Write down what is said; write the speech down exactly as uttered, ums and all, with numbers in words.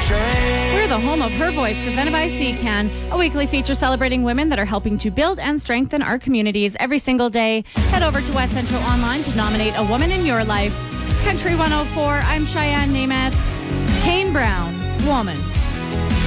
train. We're the home of Her Voice, presented by C C A N, a weekly feature celebrating women that are helping to build and strengthen our communities every single day. Head over to West Central Online to nominate a woman in your life. Country one oh four, I'm Cheyenne Namath. Kane Brown, Woman.